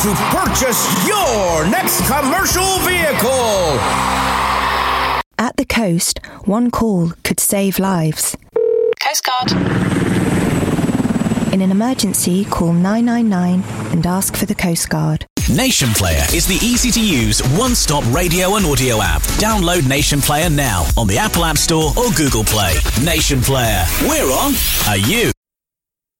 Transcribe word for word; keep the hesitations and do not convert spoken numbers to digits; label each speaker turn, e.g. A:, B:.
A: to purchase your next commercial vehicle.
B: At the coast, one call could save lives.
C: Coast Guard.
B: In an emergency, call nine nine nine and ask for the Coast Guard.
D: Nation Player is the easy-to-use, one-stop radio and audio app. Download Nation Player now on the Apple App Store or Google Play. Nation Player. We're on. Are you?